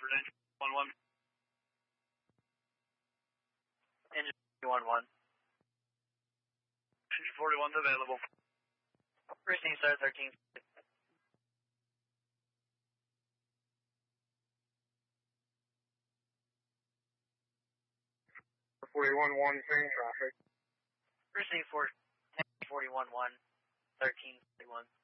Bradford, engine 11. Engine 11. 41's available. Receive, sir, 13. 41-1, same traffic. Receive 41-1, 13, 41.